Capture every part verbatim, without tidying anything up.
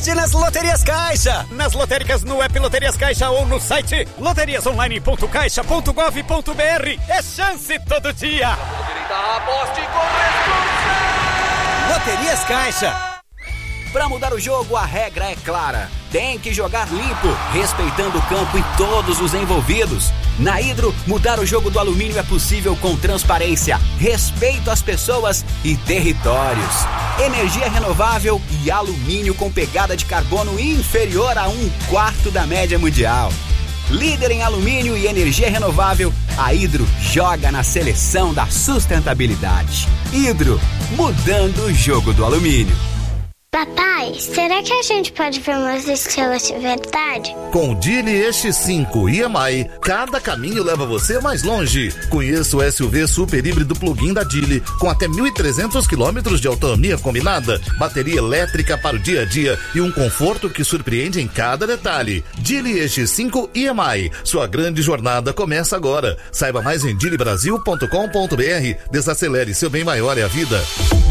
aposte nas Loterias Caixa. Nas lotéricas, no app Loterias Caixa ou no site loterias online ponto caixa ponto gov ponto br. É chance todo dia. Aposte com Loterias Caixa. Para mudar o jogo, a regra é clara. Tem que jogar limpo, respeitando o campo e todos os envolvidos. Na Hidro, mudar o jogo do alumínio é possível com transparência, respeito às pessoas e territórios. Energia renovável e alumínio com pegada de carbono inferior a um quarto da média mundial. Líder em alumínio e energia renovável, a Hidro joga na seleção da sustentabilidade. Hidro, mudando o jogo do alumínio. Papai, será que a gente pode ver umas estrelas de verdade? Com o Geely E X cinco e M I, cada caminho leva você mais longe. Conheça o S U V super híbrido plug-in da Geely, com até mil e trezentos quilômetros de autonomia combinada, bateria elétrica para o dia a dia e um conforto que surpreende em cada detalhe. Geely E X cinco e M I, sua grande jornada começa agora. Saiba mais em geely brasil ponto com ponto br. Desacelere, seu bem maior é a vida.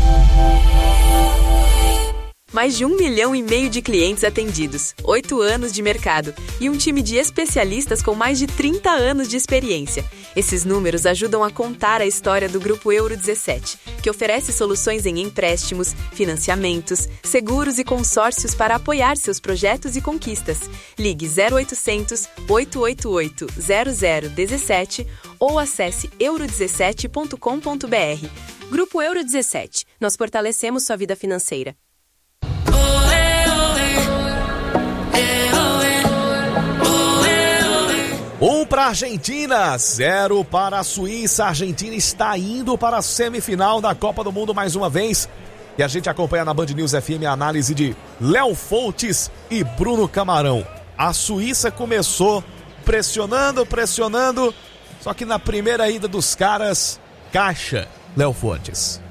Mais de um milhão e meio de clientes atendidos, oito anos de mercado e um time de especialistas com mais de trinta anos de experiência. Esses números ajudam a contar a história do Grupo Euro dezessete, que oferece soluções em empréstimos, financiamentos, seguros e consórcios para apoiar seus projetos e conquistas. Ligue zero oitocentos, oito oito oito, zero zero um sete ou acesse euro dezessete ponto com ponto br. Grupo Euro dezessete. Nós fortalecemos sua vida financeira. Um para a Argentina, zero para a Suíça. A Argentina está indo para a semifinal da Copa do Mundo mais uma vez. E a gente acompanha na Band News F M a análise de Léo Fontes e Bruno Camarão. A Suíça começou pressionando, pressionando, só que na primeira ida dos caras, caixa, Léo Fontes.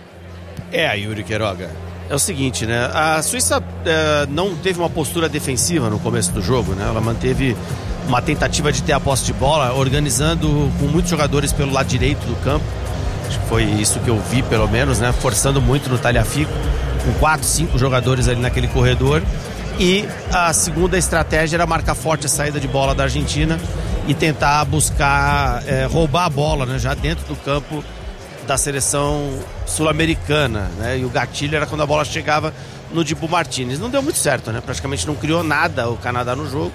É, Yuri Queiroga. É o seguinte, né? A Suíça é, não teve uma postura defensiva no começo do jogo, né? Ela manteve uma tentativa de ter a posse de bola, organizando com muitos jogadores pelo lado direito do campo. Acho que foi isso que eu vi, pelo menos, né? Forçando muito no Tagliafico, com quatro, cinco jogadores ali naquele corredor. E a segunda estratégia era marcar forte a saída de bola da Argentina e tentar buscar é, roubar a bola, né? Já dentro do campo da seleção sul-americana, né? E o gatilho era quando a bola chegava no Dibu Martínez. Não deu muito certo, né? Praticamente não criou nada o Canadá no jogo.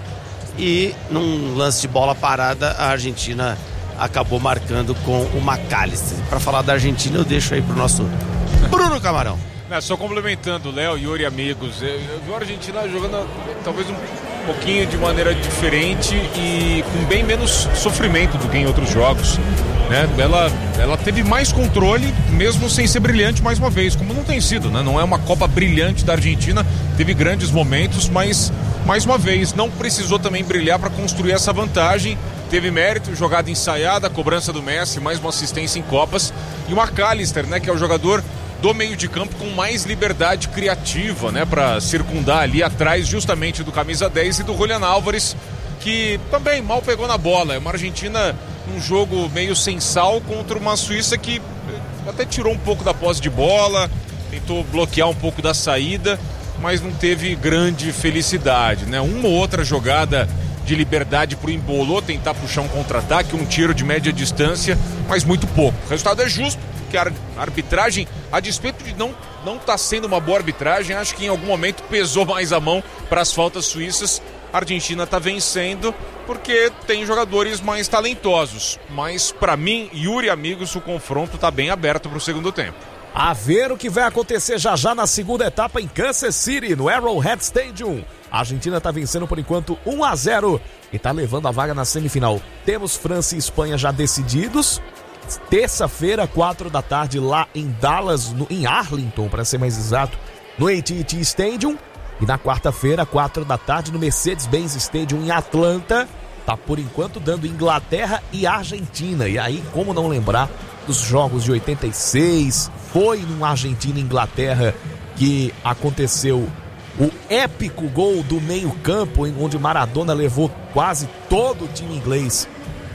E num lance de bola parada, a Argentina acabou marcando com o McAllister. Para falar da Argentina, eu deixo aí pro nosso Bruno Camarão. Não, só complementando, Léo, Yuri, amigos, eu, eu vi a Argentina jogando talvez um pouquinho de maneira diferente e com bem menos sofrimento do que em outros jogos, né? Ela, ela teve mais controle, mesmo sem ser brilhante mais uma vez, como não tem sido, né? Não é uma Copa brilhante da Argentina, teve grandes momentos, mas mais uma vez não precisou também brilhar para construir essa vantagem. Teve mérito, jogada ensaiada, cobrança do Messi, mais uma assistência em Copas, e o McAllister, né, que é o jogador do meio de campo com mais liberdade criativa, né, para circundar ali atrás justamente do camisa dez e do Julián Álvares, que também mal pegou na bola. É uma Argentina num jogo meio sem sal contra uma Suíça que até tirou um pouco da posse de bola, tentou bloquear um pouco da saída, mas não teve grande felicidade, né? Uma ou outra jogada de liberdade pro Embolou tentar puxar um contra-ataque, um tiro de média distância, mas muito pouco. O resultado é justo, que a arbitragem, a despeito de não não tá sendo uma boa arbitragem, acho que em algum momento pesou mais a mão para as faltas suíças. A Argentina tá vencendo porque tem jogadores mais talentosos, mas para mim, Yuri, amigos, o confronto tá bem aberto pro segundo tempo. A ver o que vai acontecer já já na segunda etapa em Kansas City, no Arrowhead Stadium. A Argentina tá vencendo por enquanto um a zero e tá levando a vaga na semifinal. Temos França e Espanha já decididos. Terça-feira, quatro da tarde, lá em Dallas, no, em Arlington, para ser mais exato, no A T e T Stadium. E na quarta-feira, quatro da tarde, no Mercedes-Benz Stadium, em Atlanta. Tá, por enquanto, dando Inglaterra e Argentina. E aí, como não lembrar dos jogos de oitenta e seis, foi no Argentina e Inglaterra que aconteceu o épico gol do meio-campo, onde Maradona levou quase todo o time inglês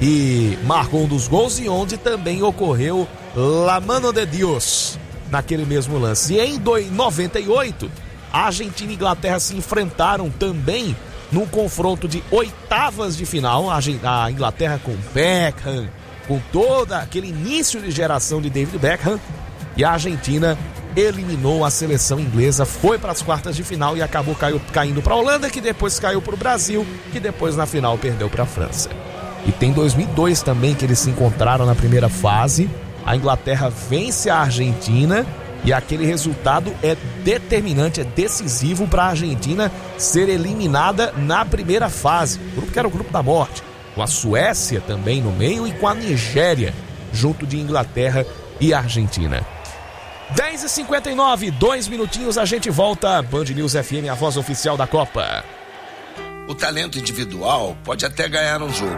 e marcou um dos gols, e onde também ocorreu La Mano de Dios naquele mesmo lance. E em noventa e oito, A Argentina e Inglaterra se enfrentaram também num confronto de oitavas de final. A Inglaterra com Beckham, com todo aquele início de geração de David Beckham, e a Argentina eliminou a seleção inglesa, foi para as quartas de final e acabou caiu, caindo para a Holanda, que depois caiu para o Brasil, que depois na final perdeu para a França. E tem dois mil e dois também que eles se encontraram na primeira fase. A Inglaterra vence a Argentina e aquele resultado é determinante, é decisivo para a Argentina ser eliminada na primeira fase. O grupo que era o grupo da morte, com a Suécia também no meio e com a Nigéria, junto de Inglaterra e Argentina. dez e cinquenta e nove, dois minutinhos, a gente volta. Band News F M, a voz oficial da Copa. O talento individual pode até ganhar um jogo,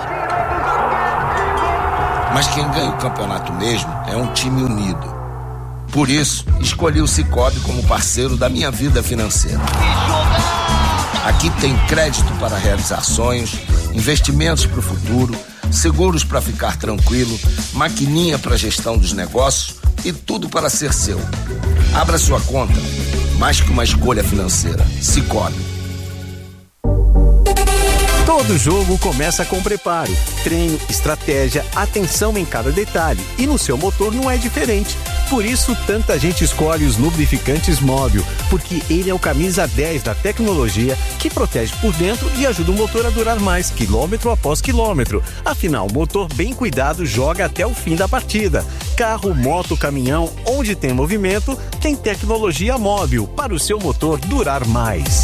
mas quem ganha o campeonato mesmo é um time unido. Por isso, escolhi o Sicoob como parceiro da minha vida financeira. Aqui tem crédito para realizar sonhos, investimentos para o futuro, seguros para ficar tranquilo, maquininha para gestão dos negócios e tudo para ser seu. Abra sua conta, mais que uma escolha financeira. Sicoob. Todo jogo começa com preparo, treino, estratégia, atenção em cada detalhe. E no seu motor não é diferente. Por isso, tanta gente escolhe os lubrificantes Móbil, porque ele é o camisa dez da tecnologia que protege por dentro e ajuda o motor a durar mais, quilômetro após quilômetro. Afinal, o motor bem cuidado joga até o fim da partida. Carro, moto, caminhão, onde tem movimento, tem tecnologia Móbil para o seu motor durar mais.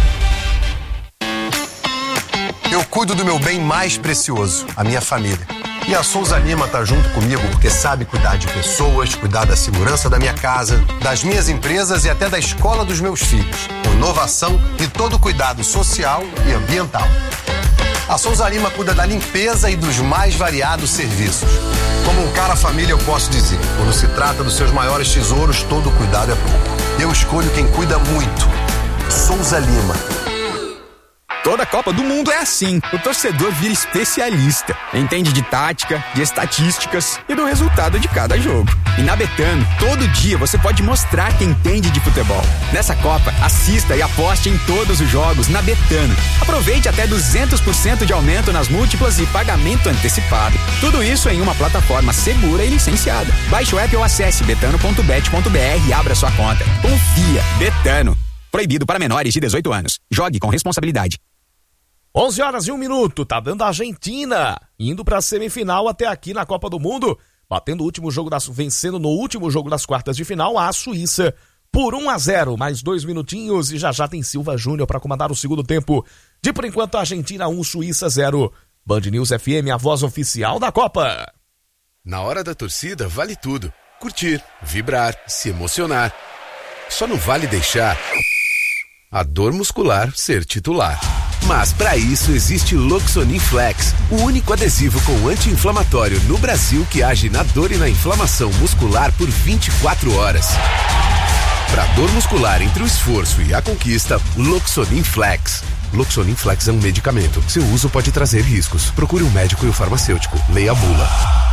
Eu cuido do meu bem mais precioso, a minha família. E a Souza Lima tá junto comigo porque sabe cuidar de pessoas, cuidar da segurança da minha casa, das minhas empresas e até da escola dos meus filhos. Com inovação e todo cuidado social e ambiental. A Souza Lima cuida da limpeza e dos mais variados serviços. Como um cara família, eu posso dizer, quando se trata dos seus maiores tesouros, todo cuidado é pouco. Eu escolho quem cuida muito. Souza Lima. Toda Copa do Mundo é assim. O torcedor vira especialista. Entende de tática, de estatísticas e do resultado de cada jogo. E na Betano, todo dia você pode mostrar que entende de futebol. Nessa Copa, assista e aposte em todos os jogos na Betano. Aproveite até duzentos por cento de aumento nas múltiplas e pagamento antecipado. Tudo isso em uma plataforma segura e licenciada. Baixe o app ou acesse betano ponto bet ponto br e abra sua conta. Confia. Betano. Proibido para menores de dezoito anos. Jogue com responsabilidade. onze horas e um minuto, tá dando a Argentina indo pra semifinal até aqui na Copa do Mundo, batendo o último jogo das, vencendo no último jogo das quartas de final a Suíça por um a zero. Mais dois minutinhos e já já tem Silva Júnior para comandar o segundo tempo. De por enquanto, Argentina um, Suíça zero. Band News F M, a voz oficial da Copa. Na hora da torcida vale tudo: curtir, vibrar, se emocionar. Só não vale deixar a dor muscular ser titular. Mas para isso existe Loxonin Flex, o único adesivo com anti-inflamatório no Brasil que age na dor e na inflamação muscular por vinte e quatro horas. Para dor muscular entre o esforço e a conquista, Loxonin Flex. Loxonin Flex é um medicamento. Seu uso pode trazer riscos. Procure um médico e o farmacêutico. Leia a bula.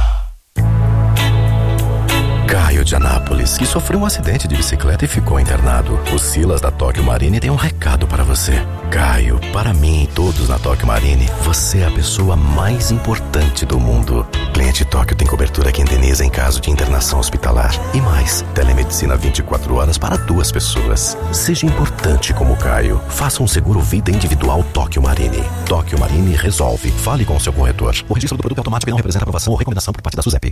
Caio de Anápolis, que sofreu um acidente de bicicleta e ficou internado. O Silas da Tóquio Marine tem um recado para você. Caio, para mim e todos na Tóquio Marine, você é a pessoa mais importante do mundo. Cliente Tóquio tem cobertura que indeniza em caso de internação hospitalar. E mais, telemedicina vinte e quatro horas para duas pessoas. Seja importante como Caio. Faça um seguro vida individual Tóquio Marine. Tóquio Marine resolve. Fale com o seu corretor. O registro do produto é automático e não representa aprovação ou recomendação por parte da SUSEP.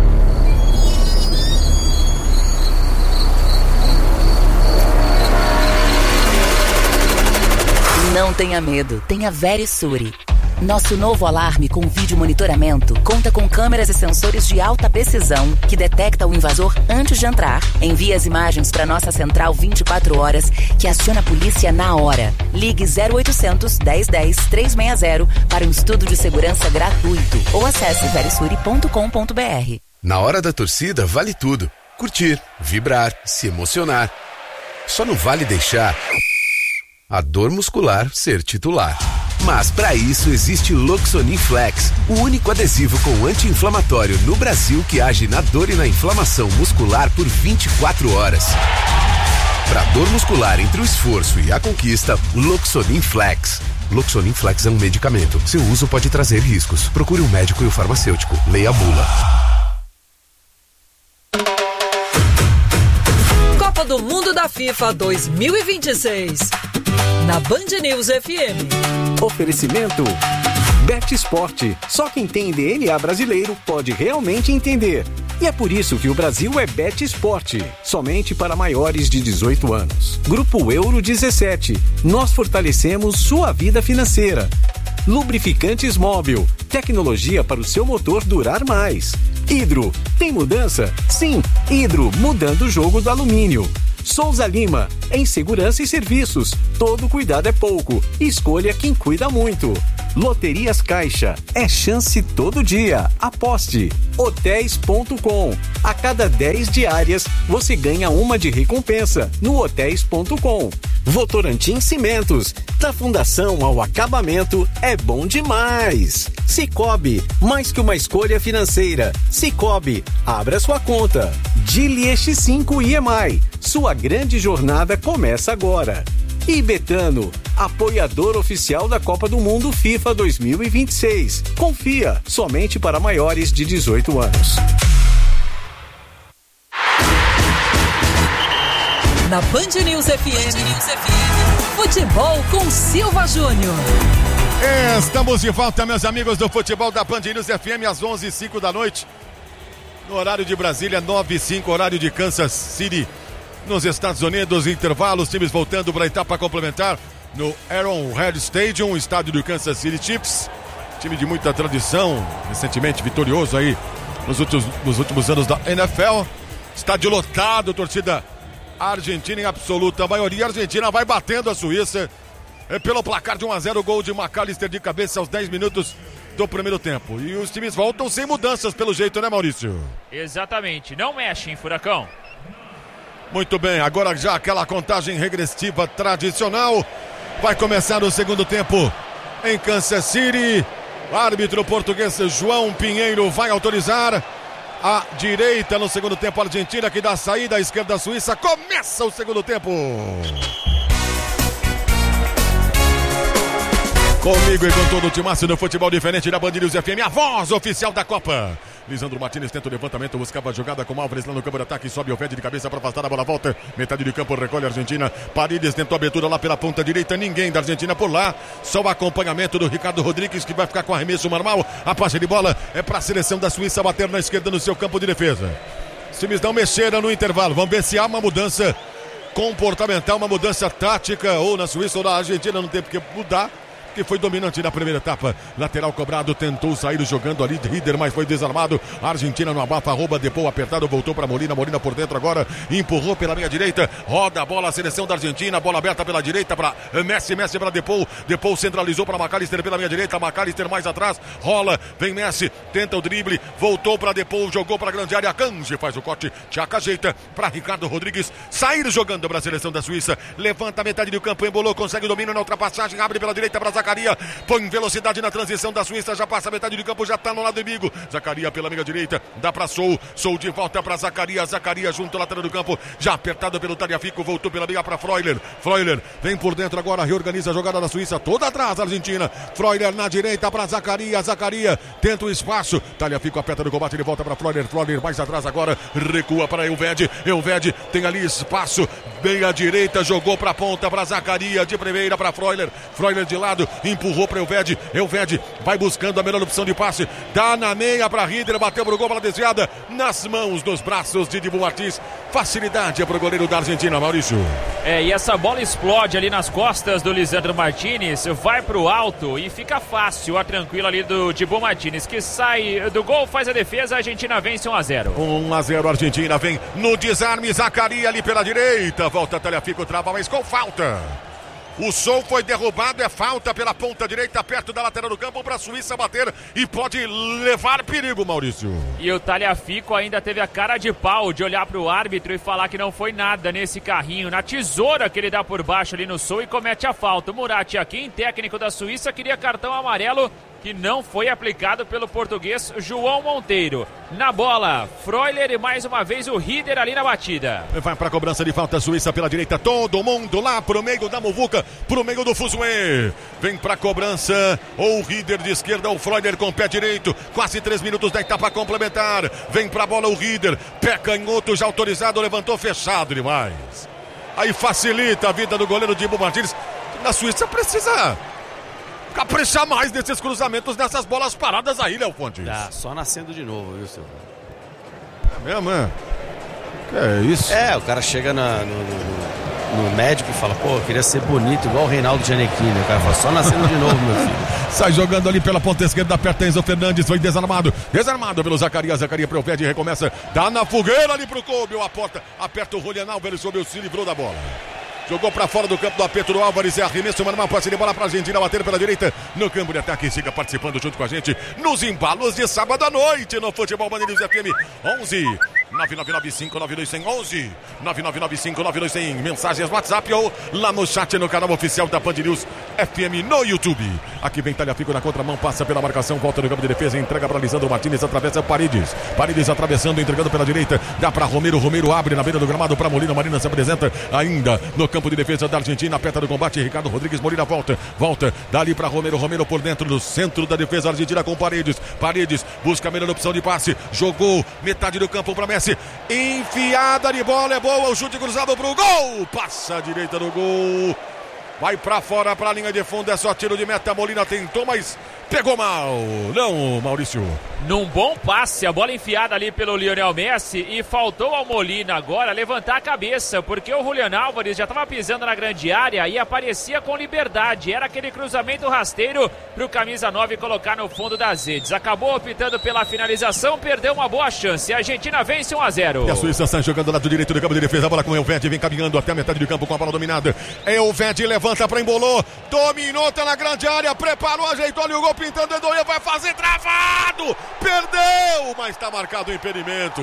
Não tenha medo, tenha Verisure. Nosso novo alarme com vídeo monitoramento conta com câmeras e sensores de alta precisão que detecta o invasor antes de entrar. Envia as imagens para nossa central vinte e quatro horas que aciona a polícia na hora. Ligue zero oitocentos, dez dez, trezentos e sessenta para um estudo de segurança gratuito ou acesse verisure ponto com ponto br. Na hora da torcida vale tudo: curtir, vibrar, se emocionar. Só não vale deixar a dor muscular ser titular. Mas para isso existe Loxonin Flex, o único adesivo com anti-inflamatório no Brasil que age na dor e na inflamação muscular por vinte e quatro horas. Para dor muscular entre o esforço e a conquista, Loxonin Flex. Loxonin Flex é um medicamento. Seu uso pode trazer riscos. Procure um médico e o farmacêutico. Leia a bula. Copa do Mundo da FIFA dois mil e vinte e seis. Na Band News F M. Oferecimento Bet Sport. Só quem tem D N A brasileiro pode realmente entender. E é por isso que o Brasil é Bet Sport, somente para maiores de dezoito anos. Grupo Euro dezessete, nós fortalecemos sua vida financeira. Lubrificantes Móbil, tecnologia para o seu motor durar mais. Hidro, tem mudança? Sim, Hidro, mudando o jogo do alumínio. Souza Lima, em segurança e serviços, todo cuidado é pouco, escolha quem cuida muito. Loterias Caixa, é chance todo dia, aposte. Hotéis ponto com, a cada dez diárias você ganha uma de recompensa no hotéis ponto com. Votorantim Cimentos, da fundação ao acabamento é bom demais. Cicobi, mais que uma escolha financeira. Cicobi, abra sua conta. Dili X cinco I M I, sua grande jornada começa agora. E Betano, apoiador oficial da Copa do Mundo FIFA dois mil e vinte e seis. Confia, somente para maiores de dezoito anos. Na Band News F M, futebol com Silva Júnior. Estamos de volta, meus amigos do futebol da Band News F M, às onze e cinco da noite. No horário de Brasília, nove e cinco, horário de Kansas City, nos Estados Unidos. Intervalo, os times voltando para a etapa complementar no Arrowhead Stadium, estádio do Kansas City Chiefs. Time de muita tradição, recentemente vitorioso aí nos últimos, nos últimos anos da N F L. Estádio lotado, torcida argentina em absoluta maioria. A Argentina vai batendo a Suíça é, pelo placar de um a zero, gol de McAllister de cabeça aos dez minutos do primeiro tempo. E os times voltam sem mudanças pelo jeito, né, Maurício? Exatamente, não mexe, hein, Furacão? Muito bem, agora já aquela contagem regressiva tradicional. Vai começar o segundo tempo em Kansas City. O árbitro português João Pinheiro vai autorizar. À direita no segundo tempo, a Argentina que dá a saída, à esquerda a Suíça. Começa o segundo tempo. Comigo e com todo o timaço do futebol diferente da Band News F M, a voz oficial da Copa. Lisandro Martins tenta o levantamento, buscava a jogada com Álvares lá no campo de ataque, sobe o Vede de cabeça para afastar a bola, volta, metade de campo, recolhe a Argentina. Paredes tentou a abertura lá pela ponta direita, ninguém da Argentina por lá, só o acompanhamento do Ricardo Rodrigues, que vai ficar com arremesso normal. A passe de bola é para a seleção da Suíça bater na esquerda no seu campo de defesa. Os times não mexeram no intervalo, vamos ver se há uma mudança comportamental, uma mudança tática, ou na Suíça ou na Argentina, não tem porque mudar, que foi dominante na primeira etapa. Lateral cobrado, tentou sair jogando ali, Rieder, mas foi desarmado. A Argentina no abafa, rouba, Depou apertado, voltou para Molina, Molina por dentro agora, empurrou pela meia direita, roda a bola, a seleção da Argentina, bola aberta pela direita para Messi, Messi para Depou, Depou centralizou para McAllister pela meia direita, McAllister mais atrás, rola, vem Messi, tenta o drible, voltou para Depou, jogou para a grande área, Kanji faz o corte, Tchaca ajeita para Ricardo Rodrigues, sair jogando para a seleção da Suíça, levanta a metade do campo, embolou, consegue o domínio na ultrapassagem, abre pela direita para Zacaria, põe velocidade na transição da Suíça, já passa a metade do campo, já está no lado inimigo. Zacaria pela meia direita, dá para Sou, Sou de volta para Zacaria, Zacaria junto ao lateral do campo, já apertado pelo Tagliafico, voltou pela meia para Freuler, Freuler vem por dentro agora, reorganiza a jogada da Suíça, toda atrás a Argentina, Freuler na direita para Zacaria, Zacaria tenta o espaço, Tagliafico aperta no combate, ele volta para Freuler, Freuler mais atrás agora, recua para Elvede, Elvede tem ali espaço, meia direita, jogou para a ponta para Zacaria, de primeira para Freuler, Freuler de lado, empurrou para Elvede, Elvede vai buscando a melhor opção de passe, dá na meia para Rieder, bateu pro gol, bola desviada, nas mãos, nos braços de Dibu Martins, facilidade é pro goleiro da Argentina, Maurício. É, e essa bola explode ali nas costas do Lisandro Martins, vai pro alto e fica fácil a tranquila ali do Dibu Martins, que sai do gol, faz a defesa, a Argentina vence um a zero. um a zero, a Argentina vem no desarme, Zacaria ali pela direita, volta Tagliafico, trava, mas com falta. O Sou foi derrubado, é falta pela ponta direita, perto da lateral do campo, para a Suíça bater e pode levar perigo, Maurício. E o Tagliafico ainda teve a cara de pau de olhar para o árbitro e falar que não foi nada nesse carrinho, na tesoura que ele dá por baixo ali no Sou e comete a falta. O Murat Yakin, técnico da Suíça, queria cartão amarelo que não foi aplicado pelo português João Monteiro. Na bola, Freuler e mais uma vez o Rieder ali na batida. Vai pra cobrança de falta, Suíça pela direita, todo mundo lá pro meio da muvuca, pro meio do fuzuê. Vem pra cobrança, ou o Rieder de esquerda, ou o Freuler com o pé direito, quase três minutos da etapa complementar. Vem pra bola o Rieder, pé canhoto já autorizado, levantou fechado demais. Aí facilita a vida do goleiro Dibu Martins. Na Suíça precisa caprichar mais nesses cruzamentos, nessas bolas paradas aí, Léo Fontes. Tá, só nascendo de novo, viu, Silvio? É mesmo, é? Que é isso? É, o cara chega na, no, no, no médico e fala, pô, eu queria ser bonito igual o Reinaldo Gianecchini. O cara fala, só nascendo de novo, meu filho. Sai jogando ali pela ponta esquerda, aperta Enzo Fernandes, foi desarmado, desarmado pelo Zacarias, Zacarias pro Vede, recomeça, dá na fogueira ali pro Kobe, a porta, aperta o Julian Álvares, soube, se livrou da bola. Jogou pra fora do campo do aperto do Álvares, é arremesso, normal, passe de bola pra Argentina, bater pela direita, no campo de ataque, siga participando junto com a gente, nos embalos de sábado à noite, no Futebol Band News F M, onze nove nove nove cinco nove dois zero zero, onze nove nove nove cinco nove dois zero zero, mensagens WhatsApp ou lá no chat no canal oficial da Band News F M no YouTube. Aqui vem Talhafico na contramão, passa pela marcação, volta no campo de defesa, entrega para Lisandro Martins, atravessa Paredes, Paredes atravessando, entregando pela direita, dá para Romero, Romero abre na beira do gramado para Molina, Marina se apresenta ainda no campo de defesa da Argentina, aperta do combate, Ricardo Rodrigues, Molina volta, volta, dali para Romero, Romero por dentro do centro da defesa argentina com Paredes, Paredes busca a melhor opção de passe, jogou metade do campo para Messi, enfiada de bola, é boa, o chute cruzado pro gol, passa a direita do gol, vai pra fora, pra linha de fundo, é só tiro de meta, Molina tentou, mas pegou mal, não, Maurício. Num bom passe, a bola enfiada ali pelo Lionel Messi e faltou ao Molina agora levantar a cabeça, porque o Julian Álvares já estava pisando na grande área e aparecia com liberdade, era aquele cruzamento rasteiro pro camisa nove colocar no fundo das redes, acabou optando pela finalização, perdeu uma boa chance, a Argentina vence um a zero. E a Suíça sai jogando do lado direito do campo de defesa, a bola com o Elvedi, vem caminhando até a metade do campo com a bola dominada, Elvedi levanta pra embolou, dominou, tá na grande área, preparou, ajeitou ali o gol, pintando, Endoia vai fazer travado, perdeu, mas tá marcado o impedimento.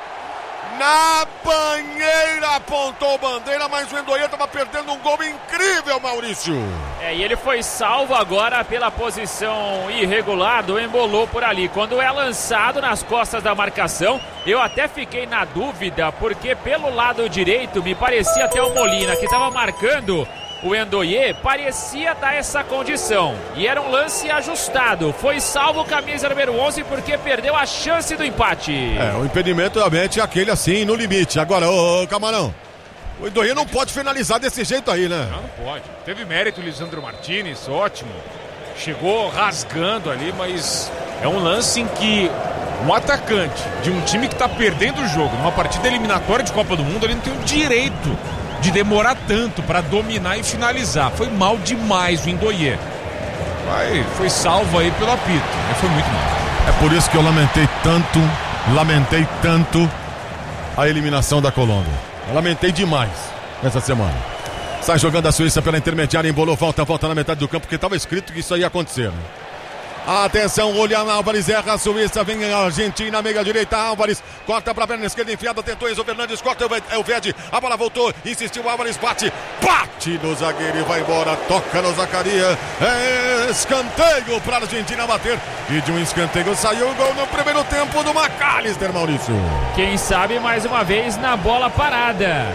Na banheira apontou bandeira, mas o Endoia tava perdendo um gol incrível, Maurício. É, e ele foi salvo agora pela posição irregular do Embolou por ali. Quando é lançado nas costas da marcação, eu até fiquei na dúvida, porque pelo lado direito me parecia até o Molina, que tava marcando o Endoye, parecia dar essa condição, e era um lance ajustado, foi salvo camisa número onze porque perdeu a chance do empate. É, o impedimento realmente é aquele assim, no limite. Agora, ô, ô Camarão, o Endoye não pode finalizar desse jeito aí, né? Não, não pode. Teve mérito o Lisandro Martins, ótimo, chegou rasgando ali, mas é um lance em que um atacante de um time que está perdendo o jogo, numa partida eliminatória de Copa do Mundo, ele não tem o direito de demorar tanto para dominar e finalizar. Foi mal demais o Endoye. Vai, foi salvo aí pelo apito, mas foi muito mal. É por isso que eu lamentei tanto, lamentei tanto a eliminação da Colômbia. Eu lamentei demais nessa semana. Sai jogando a Suíça pela intermediária, embolou, volta, volta na metade do campo, porque estava escrito que isso ia acontecer, né? Atenção, Julian Álvares erra a Suíça, vem a Argentina, meia direita, Álvares, corta pra perna esquerda, enfiada, tentou Enzo Fernandes, corta o Vede, a bola voltou, insistiu, Álvares bate, bate no zagueiro e vai embora, toca no Zacarias, é escanteio pra Argentina bater, e de um escanteio saiu o gol no primeiro tempo do McAllister, Maurício. Quem sabe mais uma vez na bola parada.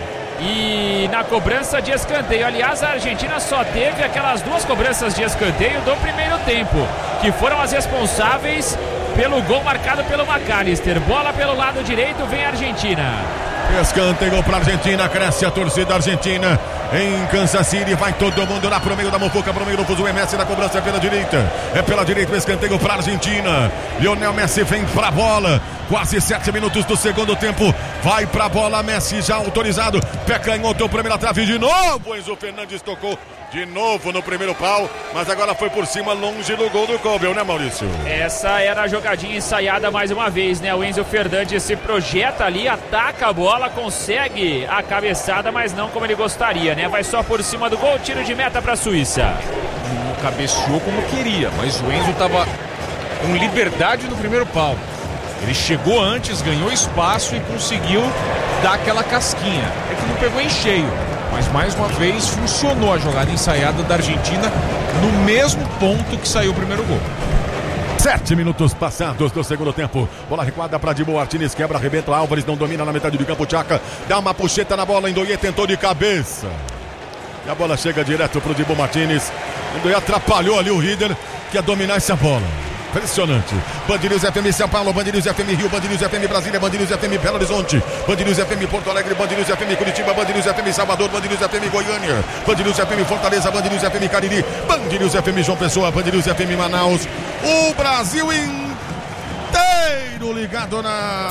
E na cobrança de escanteio, aliás, a Argentina só teve aquelas duas cobranças de escanteio do primeiro tempo, que foram as responsáveis pelo gol marcado pelo McAllister. Bola pelo lado direito, vem a Argentina. Escanteio para a Argentina, cresce a torcida argentina em Kansas City, vai todo mundo lá pro meio da muvuca, pro meio do fuso, Messi na cobrança é pela direita, é pela direita o escanteio para a Argentina, Lionel Messi vem pra bola, quase sete minutos do segundo tempo, vai pra bola, Messi já autorizado, pé canhoto, primeira trave de novo, Enzo Fernandes tocou de novo no primeiro pau, mas agora foi por cima, longe do gol do Kobe, né, Maurício? Essa era a jogadinha ensaiada mais uma vez, né? O Enzo Fernandes se projeta ali, ataca a bola, consegue a cabeçada, mas não como ele gostaria, né? Vai só por cima do gol, tiro de meta para a Suíça. Não cabeceou como queria, mas o Enzo estava com liberdade no primeiro pau. Ele chegou antes, ganhou espaço e conseguiu dar aquela casquinha. É que não pegou em cheio, mas mais uma vez funcionou a jogada ensaiada da Argentina no mesmo ponto que saiu o primeiro gol. Sete minutos passados do segundo tempo. Bola recuada para Dibu Martins, quebra, arrebenta. Álvares não domina na metade do campo. Tchaca dá uma puxeta na bola. Ndoye tentou de cabeça. E a bola chega direto pro Dibu Martins. Ndoye atrapalhou ali o Rieder, que ia dominar essa bola. Impressionante. Band News F M São Paulo, Band News F M Rio, Band News F M Brasília, Band News F M Belo Horizonte, Band News F M Porto Alegre, Band News F M Curitiba, Band News F M Salvador, Band News F M Goiânia, Band News F M Fortaleza, Band News F M Cariri, Band News F M João Pessoa, Band News F M Manaus. O Brasil inteiro ligado na...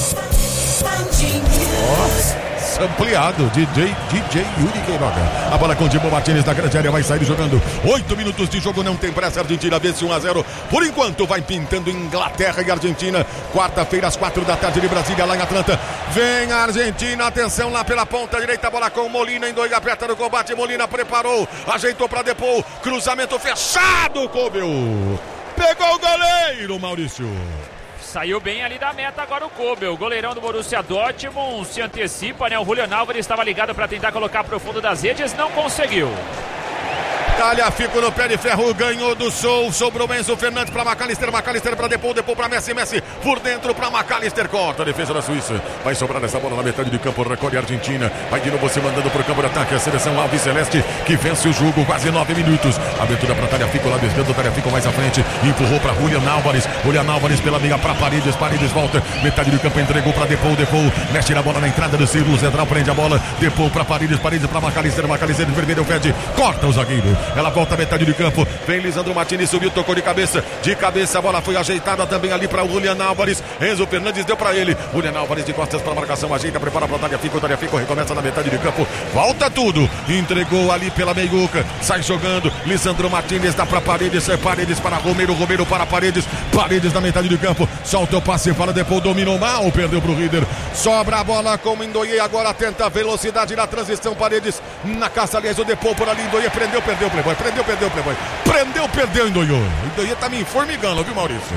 Nossa. Ampliado, D J, D J Yuri Queiroga. A bola com o Dibu Martins da grande área, vai sair jogando. Oito minutos de jogo, não tem pressa. Argentina vence um a zero. Por enquanto vai pintando Inglaterra e Argentina. Quarta-feira às quatro da tarde de Brasília, lá em Atlanta. Vem a Argentina, atenção lá pela ponta direita. Bola com Molina, Ndoye aperta no combate. Molina preparou, ajeitou para Depou. Cruzamento fechado, Kobel. Pegou o goleiro, Maurício. Saiu bem ali da meta agora o Kobel. O goleirão do Borussia Dortmund se antecipa, né? O Julian Álvares estava ligado para tentar colocar para o fundo das redes, não conseguiu. Talhafico no pé de ferro, ganhou do Sou, sobrou Enzo Fernandes para McAllister, McAllister para Depou, Depou para Messi, Messi por dentro para McAllister, corta a defesa da Suíça, vai sobrar essa bola na metade de campo, recolhe a Argentina, vai de novo se mandando para o campo de ataque, a seleção Alves Celeste que vence o jogo, quase nove minutos, abertura para Talhafico, lado esquerdo, Talhafico mais à frente, empurrou para Julian Álvares, Julian Álvares pela meia para Paredes, Paredes volta, metade do campo, entregou para Depou, Depou, mexe na bola na entrada do Ciro, Zedral prende a bola, Depou para Paredes, Paredes para McAllister, McAllister vermelho, Fede, corta o zagueiro. Ela volta a metade de campo, vem Lisandro Martins, subiu, tocou de cabeça, de cabeça a bola foi ajeitada também ali para o Julian Álvares, Enzo Fernandes deu para ele, Julian Álvares de costas para a marcação, ajeita, prepara para o Talhafico, o Talhafico recomeça na metade de campo, volta tudo, entregou ali pela meiuca, sai jogando, Lisandro Martins dá para Paredes, Paredes para Romero, Romero para Paredes, Paredes na metade de campo, solta o passe para Depou, dominou mal, perdeu para o Rieder, sobra a bola com o Ndoye, agora tenta velocidade na transição, Paredes na caça, aliás o Depou por ali, Ndoye prendeu, perdeu, playboy, prendeu, perdeu, playboy, prendeu, perdeu, Ndoye, Ndoye tá me formigando, viu, Maurício?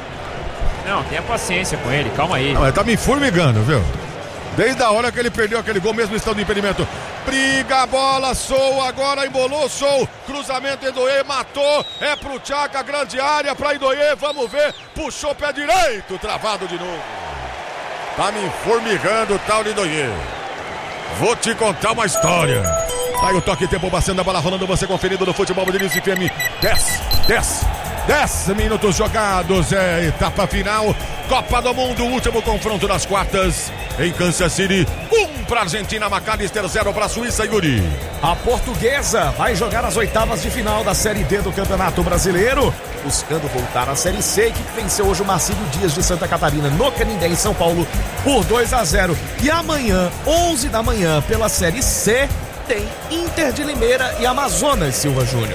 Não, tenha paciência com ele, calma aí. Não, ele tá me formigando, viu? Desde a hora que ele perdeu aquele gol, mesmo estando de impedimento. Briga a bola, Sou agora embolou, Sou, cruzamento, Ndoye matou, é pro Tchaca, grande área pra Ndoye, vamos ver, puxou pé direito, travado de novo. Tá me formigando o tal de Ndoye. Vou te contar uma história. Aí o toque, tempo passando, a bola rolando, você conferindo no futebol Band News F M. dez, dez, dez minutos jogados, é etapa final, Copa do Mundo, último confronto das quartas em Kansas City, um para Argentina, McAllister, zero para Suíça, Yuri. A portuguesa vai jogar as oitavas de final da Série D do Campeonato Brasileiro, buscando voltar à Série C, que venceu hoje o Marcílio Dias de Santa Catarina no Canindé, em São Paulo, por dois a zero. E amanhã, onze da manhã, pela Série C, tem Inter de Limeira e Amazonas, Silva Júnior.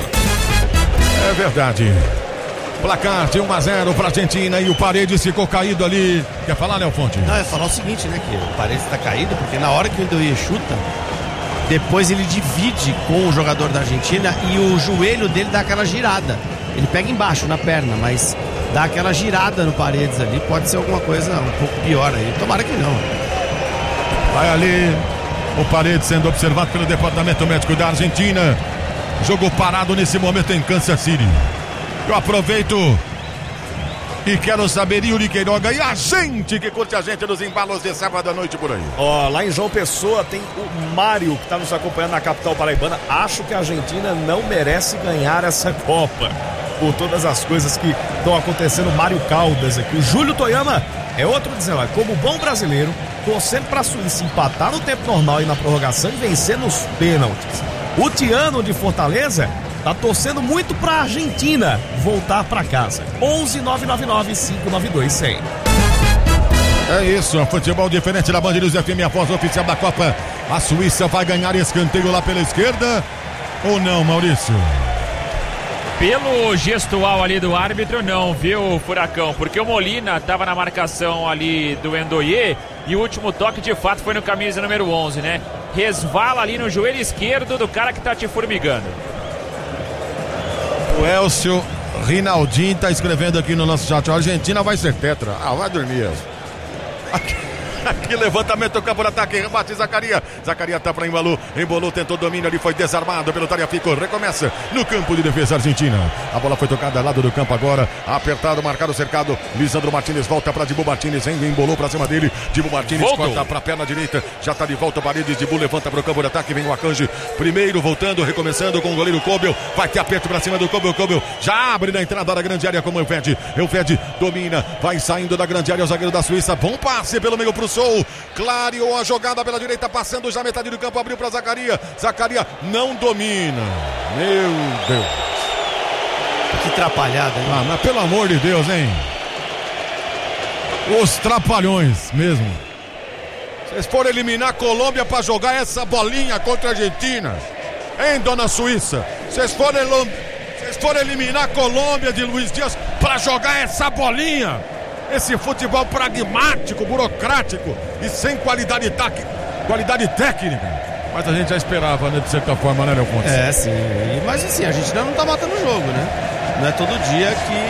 É verdade. Placar de um a zero para a Argentina e o Paredes ficou caído ali. Quer falar, Léo Fonte? Não, é falar o seguinte, né? Que o Paredes está caído porque na hora que o Ndoye chuta, depois ele divide com o jogador da Argentina e o joelho dele dá aquela girada. Ele pega embaixo na perna, mas dá aquela girada no Paredes ali. Pode ser alguma coisa um pouco pior aí. Tomara que não. Vai ali o Paredes sendo observado pelo Departamento Médico da Argentina. Jogo parado nesse momento em Kansas City. Eu aproveito e quero saber, Yuri Queiroga, e a gente que curte a gente nos embalos de sábado à noite por aí. Ó, lá em João Pessoa tem o Mário que está nos acompanhando na capital paraibana. Acho que a Argentina não merece ganhar essa Copa por todas as coisas que estão acontecendo. Mário Caldas aqui, o Júlio Toyama é outro dizendo, como bom brasileiro, torcendo para a Suíça empatar no tempo normal e na prorrogação e vencer nos pênaltis. O Tiano de Fortaleza tá torcendo muito pra Argentina voltar pra casa. onze nove nove nove cinco nove dois zero zero. É isso, futebol diferente da Band News F M, a voz oficial da Copa. A Suíça vai ganhar escanteio lá pela esquerda ou não, Maurício? Pelo gestual ali do árbitro, não, viu, Furacão? Porque o Molina tava na marcação ali do Ndoye e o último toque de fato foi no camisa número onze, né? Resvala ali no joelho esquerdo do cara que tá te formigando. O Elcio Rinaldinho tá escrevendo aqui no nosso chat: a Argentina vai ser tetra. Ah, vai dormir. Aqui levantamento do campo de ataque, rebate Zacarias. Zacarias tá para embolou. Embolou, tentou domínio ali, foi desarmado pelo Tagliafico. Recomeça no campo de defesa argentina. A bola foi tocada ao lado do campo agora. Apertado, marcado, cercado. Lisandro Martinez volta para Dibu Martinez. Embolou para cima dele. Dibu Martinez Voltou. corta para a perna direita. Já tá de volta o Paredes. Dibu levanta para o campo de ataque. Vem o Akanji. Primeiro voltando, recomeçando com o goleiro Kobel. Vai ter aperto para cima do Kobel. Kobel já abre na entrada da grande área como o Elvedi. Elvedi domina. Vai saindo da grande área o zagueiro da Suíça. Bom passe pelo meio pro Sou. Clareou a jogada pela direita, passando já metade do campo, abriu para Zacarias. Zacarias não domina. Meu Deus. Que atrapalhada, hein? Ah, mas pelo amor de Deus, hein? Os trapalhões mesmo. Vocês foram eliminar a Colômbia para jogar essa bolinha contra a Argentina. Hein, dona Suíça? Vocês foram, elo... Vocês foram eliminar a Colômbia de Luiz Dias para jogar essa bolinha. Esse futebol pragmático, burocrático e sem qualidade, tac... qualidade técnica. Mas a gente já esperava, né, de certa forma, né, Léo Fontes? É, sim. Mas assim, a gente ainda não tá matando o jogo, né? Não é todo dia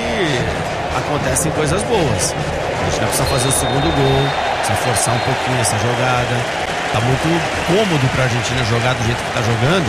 que acontecem coisas boas. A gente ainda precisa fazer o segundo gol, precisa forçar um pouquinho essa jogada. Tá muito cômodo pra Argentina jogar do jeito que tá jogando.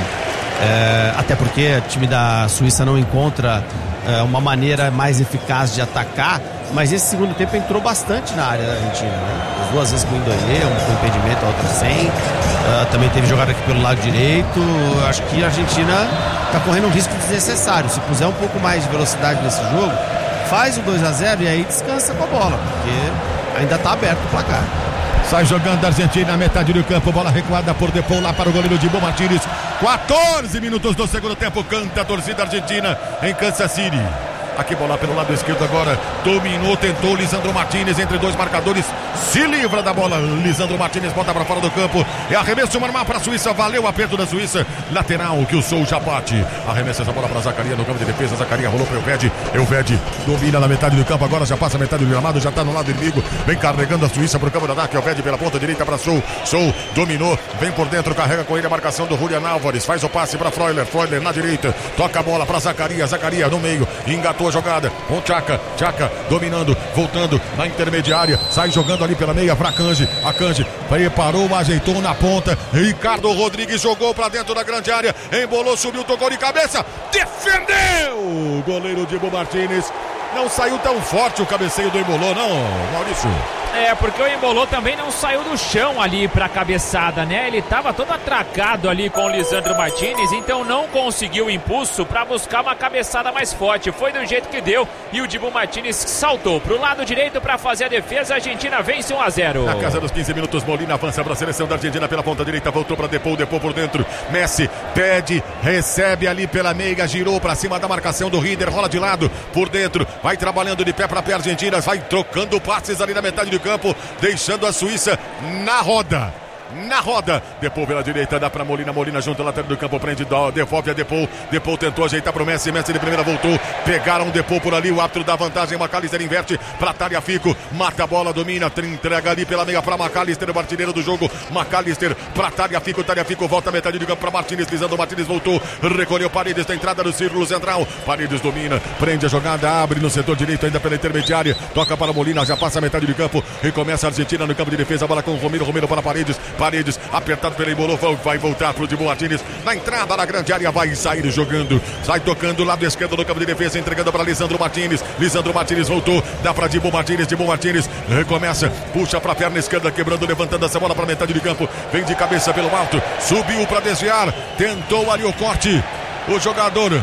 É, até porque o time da Suíça não encontra é, uma maneira mais eficaz de atacar. Mas esse segundo tempo entrou bastante na área da Argentina, né? As duas vezes com o Indoie, uma com impedimento, a outra sem. Uh, também teve jogada aqui pelo lado direito. Acho que a Argentina está correndo um risco desnecessário. Se puser um pouco mais de velocidade nesse jogo, faz o dois a zero e aí descansa com a bola, porque ainda está aberto o placar. Sai jogando a Argentina na metade do campo, bola recuada por Depou lá para o goleiro Dibu Martinez. quatorze minutos do segundo tempo, canta a torcida argentina em Kansas City. Aqui bola pelo lado esquerdo agora, dominou, tentou Lisandro Martinez entre dois marcadores, se livra da bola, Lisandro Martinez bota para fora do campo, é arremesso normal para a Suíça, valeu o aperto da Suíça, lateral que o Sou já bate, arremessa essa bola para Zacarias no campo de defesa, Zacarias rolou para o Elvedi, Elvedi domina na metade do campo, agora já passa a metade do gramado, já está no lado inimigo, vem carregando a Suíça para o campo de ataque, Elvedi pela ponta direita para Sou, Sou dominou, vem por dentro, carrega com ele a marcação do Julian Álvares, faz o passe para Freuler, Freuler na direita, toca a bola para Zacarias, Zacarias no meio, engatou a jogada com Tchaka, Tchaka dominando, voltando na intermediária, sai jogando ali pela meia para Akanji, Akanji preparou, ajeitou na ponta, Ricardo Rodrigues jogou para dentro da grande área, embolou, subiu, tocou de cabeça, defendeu o goleiro Dibu Martinez. Não saiu tão forte o cabeceio do Embolou, não, Maurício? É, porque o Embolou também não saiu do chão ali pra cabeçada, né? Ele tava todo atracado ali com o Lisandro Martinez, então não conseguiu o impulso pra buscar uma cabeçada mais forte. Foi do jeito que deu e o Dibu Martinez saltou pro lado direito pra fazer a defesa. A Argentina vence um a zero. Na casa dos quinze minutos, Molina avança pra seleção da Argentina pela ponta direita, voltou pra Depou, Depou por dentro. Messi pede, recebe ali pela meia, girou pra cima da marcação do Rieder, rola de lado, por dentro. Vai trabalhando de pé para pé Argentina, vai trocando passes ali na metade do campo, deixando a Suíça na roda. Na roda, Depou pela direita, dá pra Molina, Molina junto ao lateral do campo, prende, devolve a Depou, Depou tentou ajeitar pro Messi, Messi de primeira voltou, pegaram o Depou por ali, o árbitro dá vantagem, Macalister inverte pra Tagliafico, mata a bola, domina, entrega ali pela meia pra Macalister, o artilheiro do jogo, Macalister pra Tagliafico, Tagliafico volta a metade do campo pra Martinez, Lisandro Martinez voltou, recolheu Paredes da entrada do círculo central, Paredes domina, prende a jogada, abre no setor direito ainda pela intermediária, toca para Molina, já passa a metade do campo, recomeça a Argentina no campo de defesa, a bola com o Romero, Romero para Paredes, Paredes, apertado pelo Embolou, vai voltar pro Dibu Martinez, na entrada da grande área, vai sair jogando, sai tocando lado esquerdo do campo de defesa, entregando para Lisandro Martinez, Lisandro Martinez voltou, dá para Dibu Martinez, Dibu Martinez recomeça, puxa para a perna esquerda, quebrando, levantando essa bola para metade do campo, vem de cabeça pelo alto, subiu para desviar, tentou ali o corte, o jogador,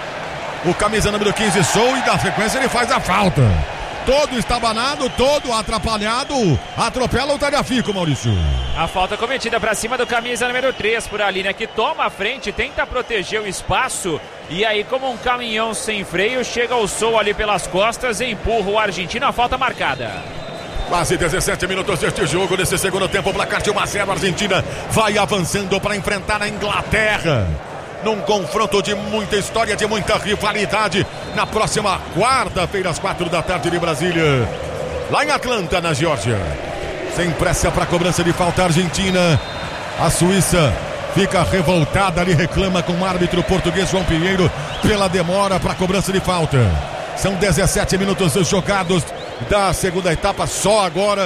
o camisa número quinze, Sou, e na sequência ele faz a falta. Todo estabanado, todo atrapalhado, atropela o Tagliafico, Maurício. A falta cometida para cima do camisa número três por ali, né? Que toma a frente, tenta proteger o espaço. E aí, como um caminhão sem freio, chega o Sou ali pelas costas e empurra o argentino. A falta marcada. Quase dezessete minutos deste jogo, nesse segundo tempo, o placar de um a zero. A Argentina vai avançando para enfrentar a Inglaterra. Num confronto de muita história, de muita rivalidade, na próxima quarta-feira, às quatro da tarde de Brasília, lá em Atlanta, na Geórgia. Sem pressa para a cobrança de falta argentina. A Suíça fica revoltada ali, reclama com o árbitro português João Pinheiro pela demora para a cobrança de falta. São dezessete minutos jogados da segunda etapa, só agora.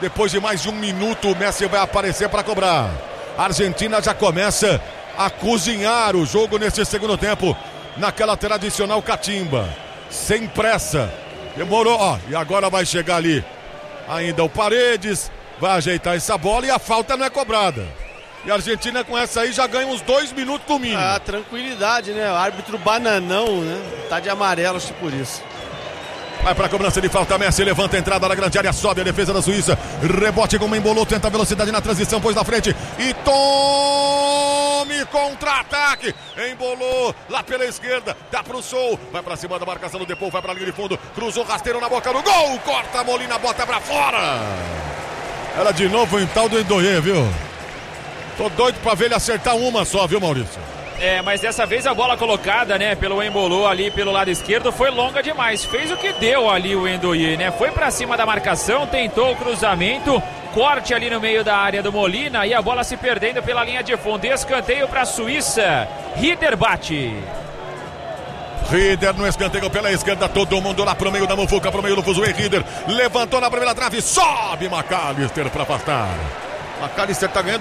Depois de mais de um minuto, o Messi vai aparecer para cobrar. A Argentina já começa a cozinhar o jogo nesse segundo tempo, naquela tradicional catimba, sem pressa. Demorou, ó, e agora vai chegar ali ainda o Paredes, vai ajeitar essa bola e a falta não é cobrada. E a Argentina com essa aí já ganha uns dois minutos com o mínimo. Ah, tranquilidade, né? O árbitro bananão, né? Tá de amarelo, acho que por isso. Vai pra cobrança de falta, Messi levanta a entrada na grande área, sobe a defesa da Suíça. Rebote como embolou, tenta velocidade na transição, pôs na frente e tome contra-ataque. Embolou lá pela esquerda, dá pro Sol, vai pra cima da marcação do Depou, vai pra linha de fundo, cruzou rasteiro na boca do gol, corta a Molina, bota pra fora. Ela de novo em tal do Endoye, viu? Tô doido pra ver ele acertar uma só, viu, Maurício? É, mas dessa vez a bola colocada, né, pelo Embolou ali pelo lado esquerdo foi longa demais. Fez o que deu ali o Endoye, né? Foi pra cima da marcação, tentou o cruzamento, corte ali no meio da área do Molina e a bola se perdendo pela linha de fundo. Escanteio pra Suíça. Rieder bate. Rieder no escanteio pela esquerda, todo mundo lá pro meio da mufuca, pro meio do fuzuê. Rieder levantou na primeira trave, sobe McAllister pra afastar. McAllister tá ganhando